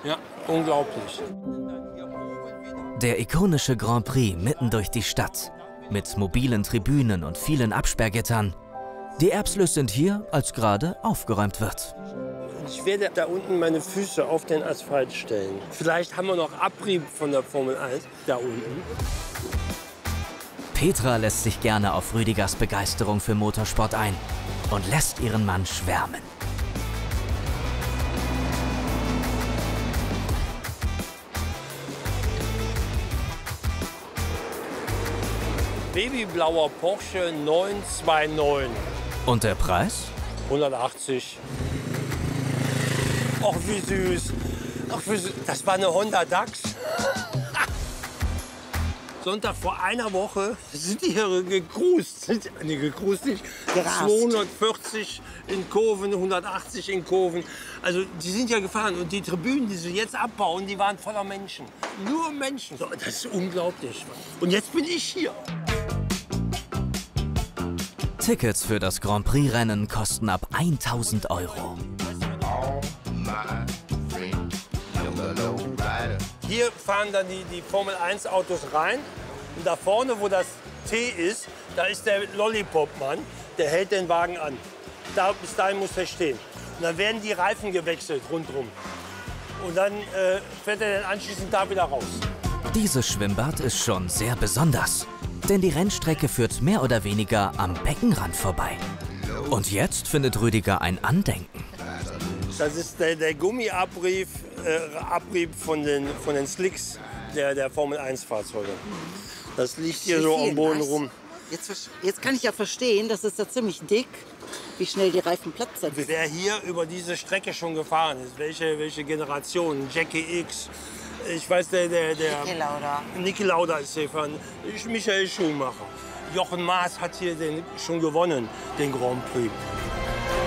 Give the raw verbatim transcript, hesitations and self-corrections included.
Ja, unglaublich. Der ikonische Grand Prix mitten durch die Stadt. Mit mobilen Tribünen und vielen Absperrgittern. Die Erbslös sind hier, als gerade aufgeräumt wird. Ich werde da unten meine Füße auf den Asphalt stellen. Vielleicht haben wir noch Abrieb von der Formel eins da unten. Petra lässt sich gerne auf Rüdigers Begeisterung für Motorsport ein und lässt ihren Mann schwärmen. Babyblauer Porsche neun zwei neun. Und der Preis? hundertachtzig. Ach, wie süß. Ach, wie süß. Das war eine Honda Dax. Sonntag vor einer Woche sind die hier gegrust. Nee, gegrust nicht. zweihundertvierzig in Kurven, hundertachtzig in Kurven. Also die sind ja gefahren. Und die Tribünen, die sie jetzt abbauen, die waren voller Menschen. Nur Menschen. So, das ist unglaublich. Und jetzt bin ich hier. Tickets für das Grand Prix-Rennen kosten ab tausend Euro. Hier fahren dann die, die Formel eins Autos rein. Und da vorne, wo das T ist, da ist der Lollipop-Mann. Der hält den Wagen an. Da, bis dahin muss er stehen. Und dann werden die Reifen gewechselt rundherum. Und dann äh, fährt er dann anschließend da wieder raus. Dieses Schwimmbad ist schon sehr besonders. Denn die Rennstrecke führt mehr oder weniger am Beckenrand vorbei. Und jetzt findet Rüdiger ein Andenken. Das ist der, der Gummiabrieb äh, Abrieb von, den, von den Slicks der, der Formel eins Fahrzeuge. Das liegt hier so am Boden rum. Jetzt, jetzt kann ich ja verstehen, das ist ja ziemlich dick, wie schnell die Reifen Platz sind. Wer hier über diese Strecke schon gefahren ist, welche, welche Generation, Jackie X, ich weiß, der, der, der Niki Lauda. Niki Lauda ist hier gefahren, ich, Michael Schumacher. Jochen Maas hat hier den, schon gewonnen, den Grand Prix.